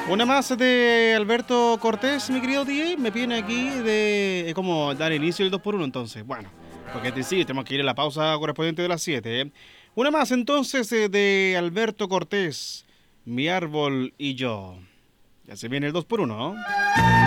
Una más de Alberto Cortés, mi querido DJ. Me piden aquí de cómo dar inicio el 2 por uno entonces. Bueno, porque sí, tenemos que ir a la pausa correspondiente de las 7. Una más entonces de Alberto Cortés, Mi árbol y yo. Ya se viene el 2 por uno.